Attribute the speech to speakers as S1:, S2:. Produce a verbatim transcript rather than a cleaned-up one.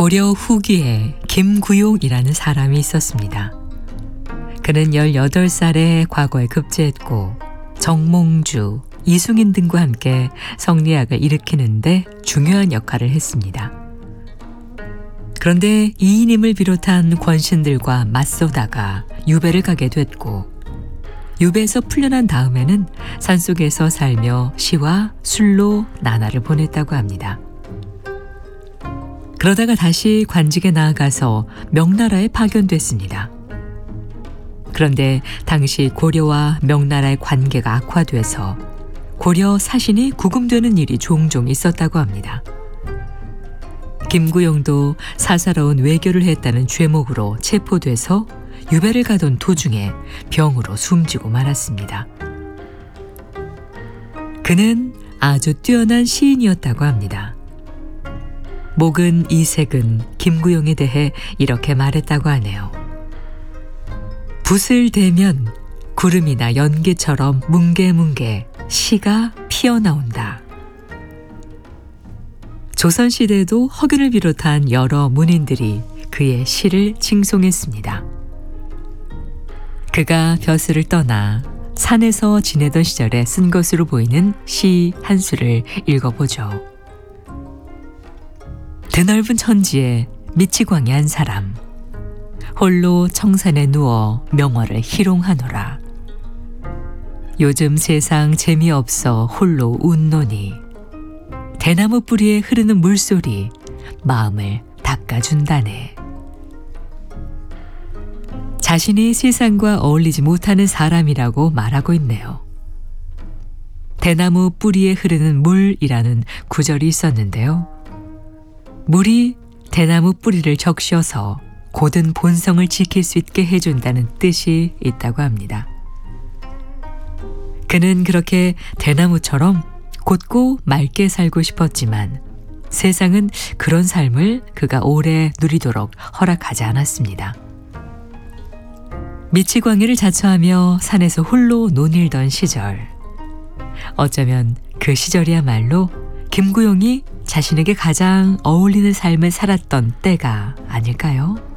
S1: 고려 후기에 김구용이라는 사람이 있었습니다. 그는 열여덟 살에 과거에 급제했고 정몽주, 이승인 등과 함께 성리학을 일으키는데 중요한 역할을 했습니다. 그런데 이인임을 비롯한 권신들과 맞서다가 유배를 가게 됐고 유배에서 풀려난 다음에는 산속에서 살며 시와 술로 나날을 보냈다고 합니다. 그러다가 다시 관직에 나아가서 명나라에 파견됐습니다. 그런데 당시 고려와 명나라의 관계가 악화돼서 고려 사신이 구금되는 일이 종종 있었다고 합니다. 김구용도 사사로운 외교를 했다는 죄목으로 체포돼서 유배를 가던 도중에 병으로 숨지고 말았습니다. 그는 아주 뛰어난 시인이었다고 합니다. 목은 이색은 김구용에 대해 이렇게 말했다고 하네요. 붓을 대면 구름이나 연기처럼 뭉게뭉게 시가 피어나온다. 조선시대에도 허균을 비롯한 여러 문인들이 그의 시를 칭송했습니다. 그가 벼슬을 떠나 산에서 지내던 시절에 쓴 것으로 보이는 시 한 수를 읽어보죠. 드넓은 천지에 미치광이 한 사람, 홀로 청산에 누워 명화를 희롱하노라. 요즘 세상 재미없어 홀로 웃노니 대나무 뿌리에 흐르는 물소리 마음을 닦아준다네. 자신이 세상과 어울리지 못하는 사람이라고 말하고 있네요. 대나무 뿌리에 흐르는 물이라는 구절이 있었는데요. 물이 대나무 뿌리를 적셔서 고든 본성을 지킬 수 있게 해준다는 뜻이 있다고 합니다. 그는 그렇게 대나무처럼 곧고 맑게 살고 싶었지만 세상은 그런 삶을 그가 오래 누리도록 허락하지 않았습니다. 미치광이를 자처하며 산에서 홀로 논일던 시절, 어쩌면 그 시절이야말로 김구용이 자신에게 가장 어울리는 삶을 살았던 때가 아닐까요?